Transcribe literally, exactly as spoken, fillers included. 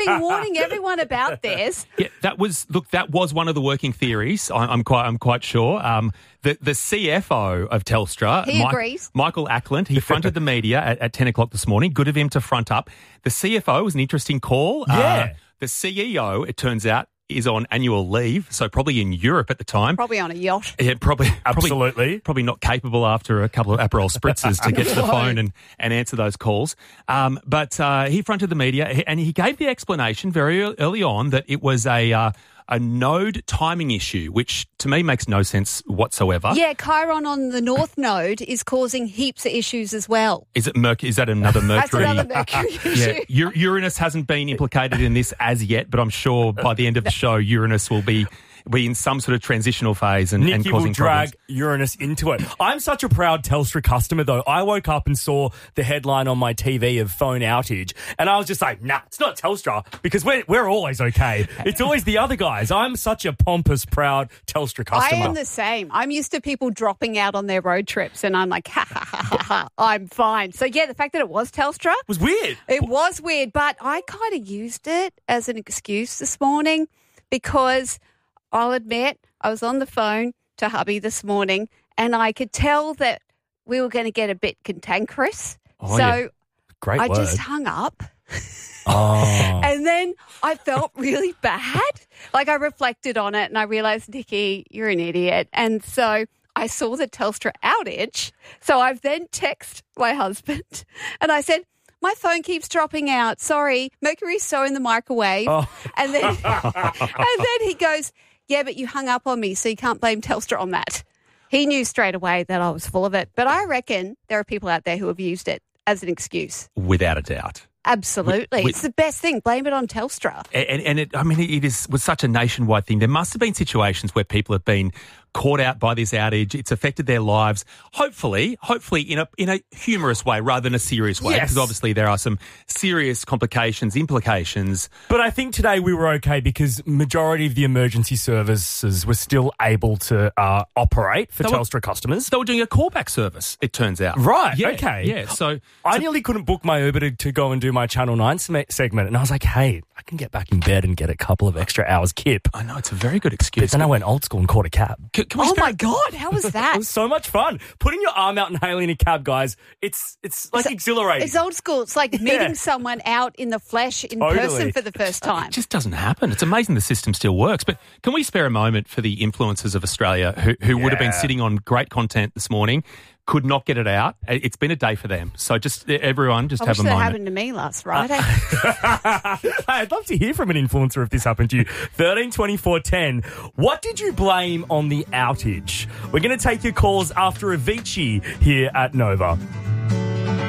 been warning everyone about this. Yeah, that was look. That was one of the working theories. I, I'm quite. I'm quite sure. Um, the the C F O of Telstra, He Mike, agrees. Michael Ackland, he fronted the media at, at ten o'clock this morning. Good of him to front up. The C F O was an interesting call. Yeah. Uh, the C E O, it turns out, is on annual leave, so probably in Europe at the time. Probably on a yacht. Yeah, probably, Absolutely. Probably, probably not capable after a couple of Aperol spritzers to get to the phone and, and answer those calls. Um, but uh, he fronted the media and he gave the explanation very early on that it was a uh, a node timing issue, which to me makes no sense whatsoever. Yeah, Chiron on the North Node is causing heaps of issues as well. Is it Merc- Is that another Mercury? That's another Mercury issue. Yeah, U- Uranus hasn't been implicated in this as yet, but I'm sure by the end of the show, Uranus will be be in some sort of transitional phase and, and Nikki causing will drag problems. Uranus into it. I'm such a proud Telstra customer, though. I woke up and saw the headline on my T V of phone outage, and I was just like, nah, it's not Telstra, because we're, we're always okay. It's always the other guys. I'm such a pompous, proud Telstra customer. I am the same. I'm used to people dropping out on their road trips, and I'm like, ha, ha, ha, ha, ha, I'm fine. So, yeah, the fact that it was Telstra, It was weird. it was weird, but I kind of used it as an excuse this morning because I'll admit I was on the phone to hubby this morning and I could tell that we were going to get a bit cantankerous. Oh, so yeah. Great I word. just hung up. Oh. And then I felt really bad. Like I reflected on it and I realised, Nikki, you're an idiot. And so I saw the Telstra outage. So I've then texted my husband and I said, my phone keeps dropping out. Sorry, Mercury's so in the microwave. Oh. And then and then he goes, yeah, but you hung up on me, so you can't blame Telstra on that. He knew straight away that I was full of it. But I reckon there are people out there who have used it as an excuse. Without a doubt. Absolutely. We- it's the best thing. Blame it on Telstra. And, and it, I mean, it is was such a nationwide thing. There must have been situations where people have been caught out by this outage. It's affected their lives. Hopefully, hopefully in a in a humorous way rather than a serious way, Yes. because obviously there are some serious complications, implications. But I think today we were okay because majority of the emergency services were still able to uh, operate for They were- Telstra customers. They were doing a callback service, it turns out. Right, Yeah, okay. Yeah. So I nearly couldn't book my Uber to, to go and do my Channel nine sem- segment. And I was like, hey, I can get back in bed and get a couple of extra hours kip. I know it's a very good But excuse. then I went old school and caught a cab. Can, can we Oh, spare- my God. How was It that? was so much fun. Putting your arm out and hailing a cab, guys, it's it's like It's- exhilarating. It's old school. It's like meeting someone out in the flesh in Totally. person for the first time. It just doesn't happen. It's amazing the system still works. But can we spare a moment for the influencers of Australia who, who would have been Yeah. sitting on great content this morning, could not get it out? It's been a day for them. So just everyone, just I have wish a that moment. happened to me last Friday. I'd love to hear from an influencer if this happened to you. thirteen twenty-four ten. What did you blame on the outage? We're going to take your calls after Avicii here at Nova.